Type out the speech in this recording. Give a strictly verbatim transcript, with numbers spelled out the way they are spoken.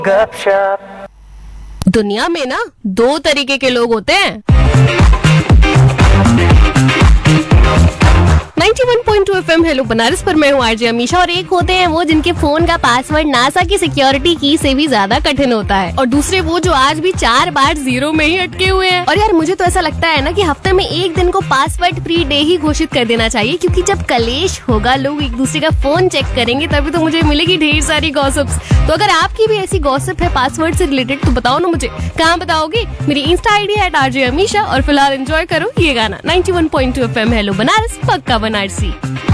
गपशप। दुनिया में ना दो तरीके के लोग होते हैं। इक्यानवे पॉइंट दो एफएम हेलो बनारस पर मैं हूँ आरजे अमीशा, और एक होते हैं वो जिनके फोन का पासवर्ड नासा की सिक्योरिटी की से भी ज्यादा कठिन होता है, और दूसरे वो जो आज भी चार बार जीरो में ही अटके हुए हैं। और यार मुझे तो ऐसा लगता है ना कि हफ्ते में एक दिन को पासवर्ड फ्री डे ही घोषित कर देना चाहिए, क्योंकि जब कलेश होगा, लोग एक दूसरे का फोन चेक करेंगे, तभी तो मुझे मिलेगी ढेर सारी गॉसिप्स। तो अगर आपकी भी ऐसी गॉसिप है पासवर्ड से रिलेटेड तो बताओ ना मुझे। कहाँ बताओगे? मेरी इंस्टा आईडी है आरजे अमीशा, और फिलहाल एंजॉय करो ये गाना। इक्यानवे पॉइंट दो एफएम हेलो बनारस, पक्का बनारसी।